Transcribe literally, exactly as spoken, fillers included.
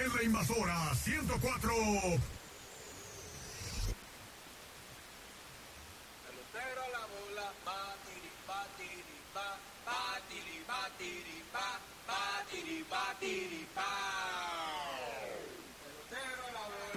en la invasora ciento cuatro. Pelotero a la bola, batiri, batiri, ba, batiri, batiri, ba, batiri, batiri, ba.